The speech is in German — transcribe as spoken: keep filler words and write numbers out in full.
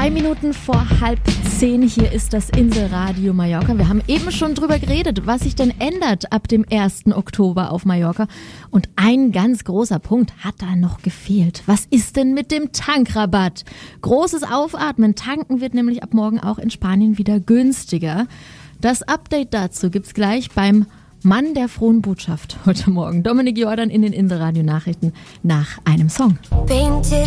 Drei Minuten vor halb zehn, hier ist das Inselradio Mallorca. Wir haben eben schon drüber geredet, was sich denn ändert ab dem ersten Oktober auf Mallorca. Und ein ganz großer Punkt hat da noch gefehlt. Was ist denn mit dem Tankrabatt? Großes Aufatmen. Tanken wird nämlich ab morgen auch in Spanien wieder günstiger. Das Update dazu gibt's gleich beim Mann der frohen Botschaft heute Morgen. Dominik Jordan in den Inselradio Nachrichten nach einem Song.